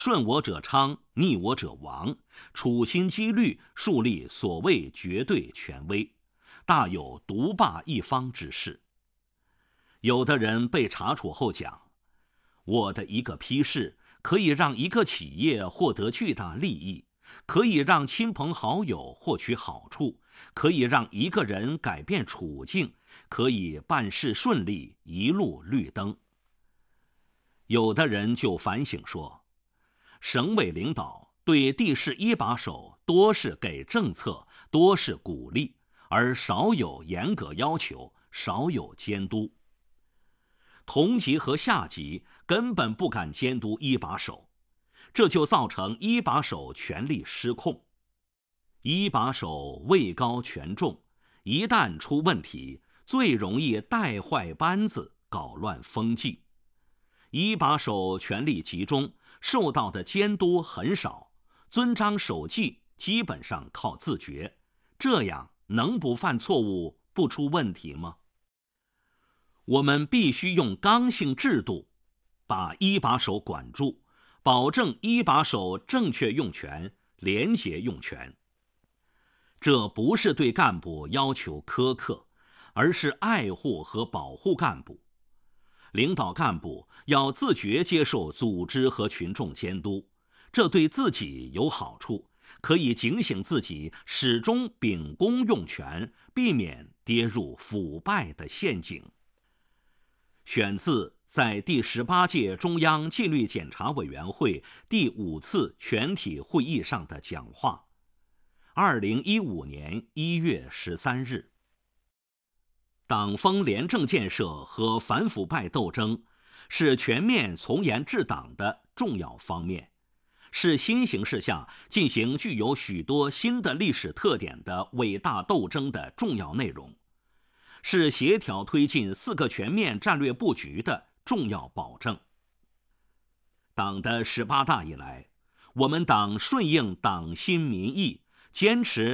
顺我者昌，逆我者亡，处心积虑树立所谓绝对权威，大有独霸一方之势。有的人被查处后讲，我的一个批示可以让一个企业获得巨大利益，可以让亲朋好友获取好处，可以让一个人改变处境，可以办事顺利，一路绿灯。有的人就反省说，省委领导对地市一把手多是给政策，多是鼓励，而少有严格要求，少有监督。同级和下级根本不敢监督一把手，这就造成一把手权力失控。一把手位高权重，一旦出问题，最容易带坏班子，搞乱风纪。一把手权力集中，受到的监督很少，遵章守纪基本上靠自觉，这样能不犯错误，不出问题吗？我们必须用刚性制度把一把手管住，保证一把手正确用权，廉洁用权。这不是对干部要求苛刻，而是爱护和保护干部。领导干部要自觉接受组织和群众监督，这对自己有好处，可以警醒自己始终秉公用权，避免跌入腐败的陷阱。选自在第18届中央纪律检查委员会第5次全体会议上的讲话，2015年1月13日。党风廉政建设和反腐败斗争是全面从严治党的重要方面，是新形势下进行具有许多新的历史特点的伟大斗争的重要内容，是协调推进4个全面战略布局的重要保证。党的18大以来，我们党顺应党心民意，坚持